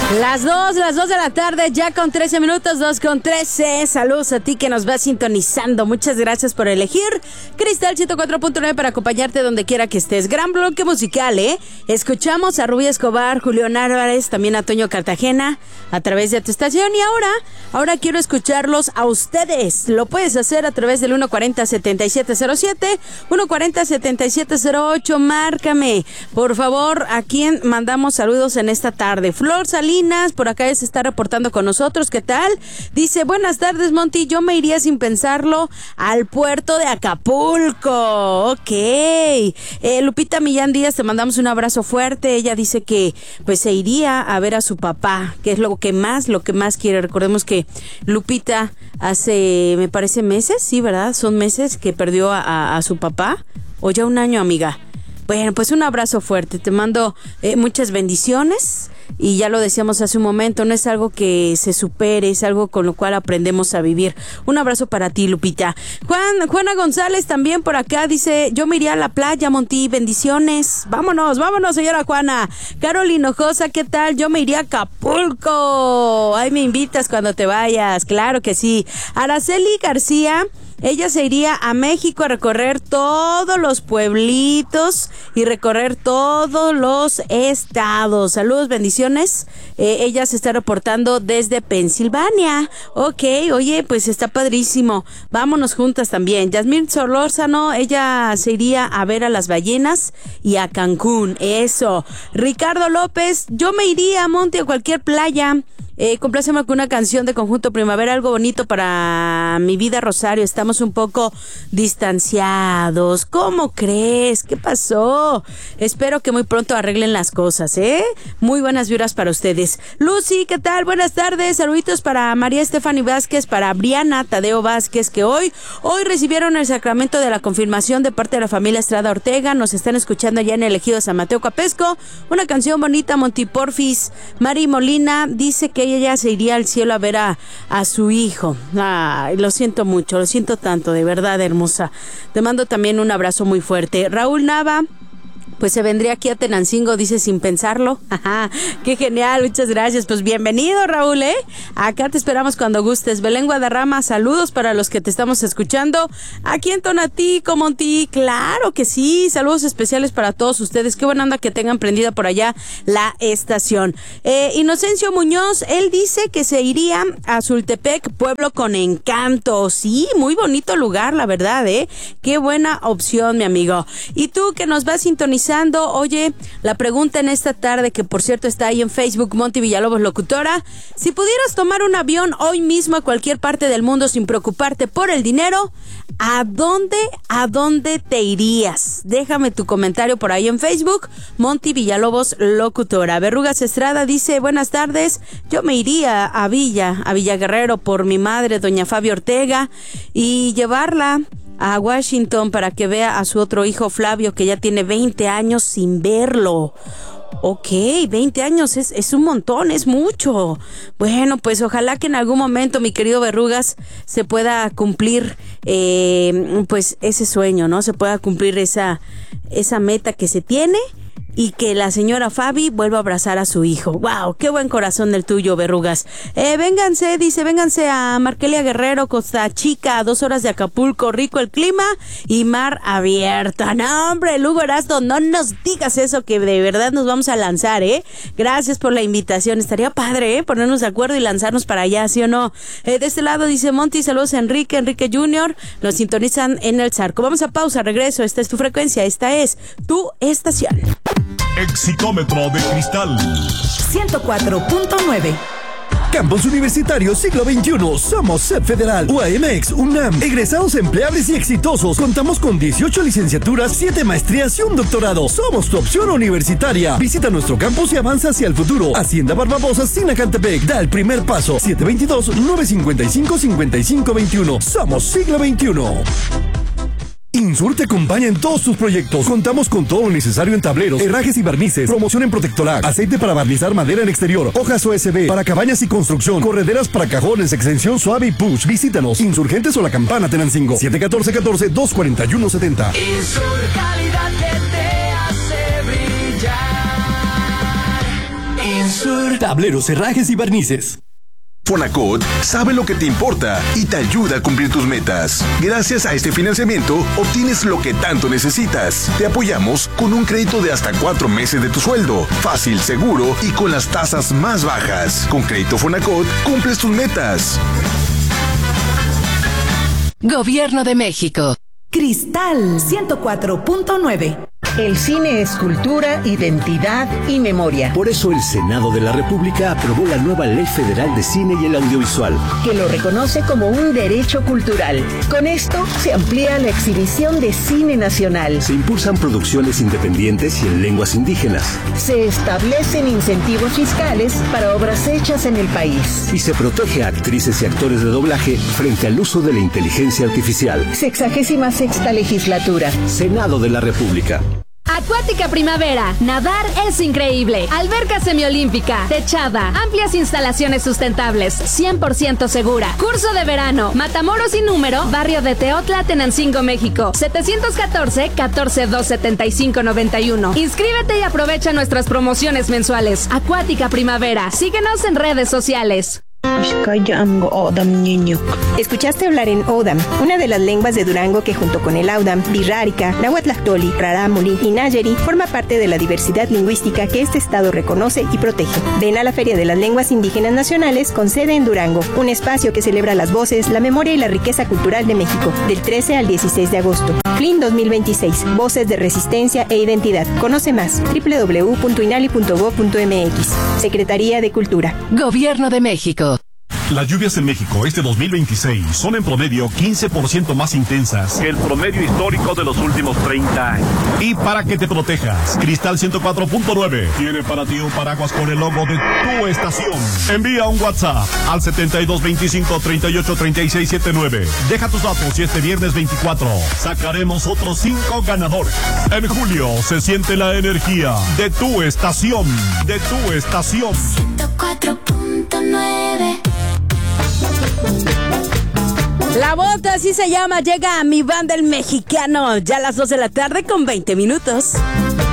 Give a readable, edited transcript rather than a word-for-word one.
Las 2 de la tarde, ya con 13 minutos, 2:13. Saludos a ti que nos vas sintonizando. Muchas gracias por elegir Cristal 104.9 para acompañarte donde quiera que estés. Gran bloque musical, ¿eh? Escuchamos a Rubí Escobar, Julián Álvarez, también a Toño Cartagena a través de tu estación. Y ahora quiero escucharlos a ustedes. Lo puedes hacer a través del 140-7707, 140-7708. Márcame, por favor, a quién mandamos saludos en esta tarde. Flor Salinas, por acá se está reportando con nosotros. ¿Qué tal? Dice, buenas tardes, Monty. Yo me iría sin pensarlo al puerto de Acapulco. Ok. Lupita Millán Díaz, te mandamos un abrazo fuerte. Ella dice que pues se iría a ver a su papá, que es lo que más quiere. Recordemos que Lupita hace, me parece, meses, sí, ¿verdad? Son meses que perdió a su papá, o ya un año, amiga. Bueno, pues un abrazo fuerte. Te mando muchas bendiciones. Y ya lo decíamos hace un momento, no es algo que se supere, es algo con lo cual aprendemos a vivir. Un abrazo para ti, Lupita. Juana González también por acá dice, yo me iría a la playa, Monty, bendiciones. Vámonos, señora Juana. Carol Hinojosa, ¿qué tal? Yo me iría a Acapulco. Ay, me invitas cuando te vayas, claro que sí. Araceli García, ella se iría a México a recorrer todos los pueblitos y recorrer todos los estados. Saludos, bendiciones. Ella se está reportando desde Pensilvania. Ok, oye, pues está padrísimo. Vámonos juntas también. Yasmín Solórzano, ella se iría a ver a las ballenas y a Cancún. Eso. Ricardo López, yo me iría a Monte o cualquier playa. Compláceme con una canción de Conjunto Primavera, algo bonito para mi vida, Rosario. Estamos un poco distanciados. ¿Cómo crees? ¿Qué pasó? Espero que muy pronto arreglen las cosas, ¿eh? Muy buenas vibras para ustedes. Lucy, ¿qué tal? Buenas tardes. Saluditos para María Estefany Vázquez, para Briana Tadeo Vázquez, que hoy recibieron el sacramento de la confirmación de parte de la familia Estrada Ortega. Nos están escuchando allá en el Ejido San Mateo Capesco. Una canción bonita, Monty Porfis. Mari Molina dice que ella se iría al cielo a ver a su hijo. Ay, lo siento mucho, lo siento tanto, de verdad, hermosa. Te mando también un abrazo muy fuerte. Raúl Nava, pues se vendría aquí a Tenancingo, dice sin pensarlo. Ajá, qué genial, muchas gracias. Pues bienvenido, Raúl, ¿eh? Acá te esperamos cuando gustes. Belén Guadarrama, saludos para los que te estamos escuchando aquí en Tonatico, Monty. Claro que sí, saludos especiales para todos ustedes. Qué buena onda que tengan prendida por allá la estación. Inocencio Muñoz, él dice que se iría a Sultepec, pueblo con encanto. Sí, muy bonito lugar, la verdad, ¿eh? Qué buena opción, mi amigo. Y tú que nos vas sintonizando, oye, la pregunta en esta tarde, que por cierto está ahí en Facebook, Monty Villalobos Locutora: si pudieras tomar un avión hoy mismo a cualquier parte del mundo sin preocuparte por el dinero, ¿a dónde te irías? Déjame tu comentario por ahí en Facebook, Monty Villalobos Locutora. Verrugas Estrada dice, buenas tardes, yo me iría a Villa Guerrero por mi madre, doña Fabio Ortega, y llevarla a Washington para que vea a su otro hijo Flavio, que ya tiene 20 años sin verlo. Ok, 20 años es un montón, es mucho. Bueno, pues ojalá que en algún momento, mi querido Verrugas, se pueda cumplir pues ese sueño, ¿no? Se pueda cumplir esa meta que se tiene, y que la señora Fabi vuelva a abrazar a su hijo. ¡Wow! ¡Qué buen corazón del tuyo, Verrugas! Vénganse a Markelia Guerrero, Costa Chica, a 2 horas de Acapulco, rico el clima y mar abierta. No, hombre, Lugo Erasto, no nos digas eso, que de verdad nos vamos a lanzar, ¿eh? Gracias por la invitación. Estaría padre, ¿eh? Ponernos de acuerdo y lanzarnos para allá, ¿sí o no? De este lado dice Monty, saludos a Enrique Jr., nos sintonizan en el Zarco. Vamos a pausa, regreso. Esta es tu frecuencia, esta es tu estación. Exicómetro de Cristal 104.9. Campus Universitario Siglo XXI. Somos SEP Federal, UAMX, UNAM. Egresados empleables y exitosos. Contamos con 18 licenciaturas, 7 maestrías y un doctorado. Somos tu opción universitaria. Visita nuestro campus y avanza hacia el futuro. Hacienda Barbabosa, Sinacantepec. Da el primer paso. 722-955-5521. Somos Siglo XXI. Insur te acompaña en todos tus proyectos. Contamos con todo lo necesario en tableros, herrajes y barnices, promoción en Protectolar, aceite para barnizar madera en exterior, hojas OSB para cabañas y construcción, correderas para cajones, extensión suave y push. Visítanos, Insurgentes o La Campana, Tenancingo, 714-14-241-70. Insur, calidad que te hace brillar. Sur. Tableros, herrajes y barnices. Fonacot sabe lo que te importa y te ayuda a cumplir tus metas. Gracias a este financiamiento, obtienes lo que tanto necesitas. Te apoyamos con un crédito de hasta 4 meses de tu sueldo. Fácil, seguro y con las tasas más bajas. Con Crédito Fonacot, cumples tus metas. Gobierno de México. Cristal 104.9. El cine es cultura, identidad y memoria. Por eso el Senado de la República aprobó la nueva Ley Federal de Cine y el Audiovisual, que lo reconoce como un derecho cultural. Con esto se amplía la exhibición de cine nacional. Se impulsan producciones independientes y en lenguas indígenas. Se establecen incentivos fiscales para obras hechas en el país. Y se protege a actrices y actores de doblaje frente al uso de la inteligencia artificial. 66ª legislatura. Senado de la República. Acuática Primavera. Nadar es increíble. Alberca semiolímpica, techada, amplias instalaciones sustentables, 100% segura. Curso de verano. Matamoros y número, barrio de Teotla, Tenancingo, México. 714-275-91. Inscríbete y aprovecha nuestras promociones mensuales. Acuática Primavera. Síguenos en redes sociales. Escuchaste hablar en Odam, una de las lenguas de Durango que junto con el Audam, Birrárica, Nahuatlactoli, Rarámuri y Nayeri forma parte de la diversidad lingüística que este estado reconoce y protege. Ven a la Feria de las Lenguas Indígenas Nacionales con sede en Durango, un espacio que celebra las voces, la memoria y la riqueza cultural de México, del 13 al 16 de agosto. FLIN 2026, Voces de Resistencia e Identidad. Conoce más, www.inali.gov.mx. Secretaría de Cultura. Gobierno de México. Las lluvias en México este 2026 son en promedio 15% más intensas que el promedio histórico de los últimos 30 años. Y para que te protejas, Cristal 104.9 tiene para ti un paraguas con el logo de tu estación. Envía un WhatsApp al 7225-383679. Deja tus datos y este viernes 24 sacaremos otros 5 ganadores. En julio se siente la energía de tu estación. De tu estación. 104.9. La Bota, así se llama, llega a Mi Banda el Mexicano, ya a las 2 de la tarde con 20 minutos.